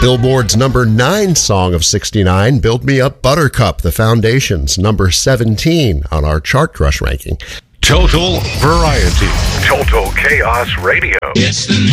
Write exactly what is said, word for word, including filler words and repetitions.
Billboard's number nine song of sixty-nine, Build Me Up Buttercup, The Foundations, number seventeen on our Chart Crush ranking. Total variety. Total Chaos Radio. It's the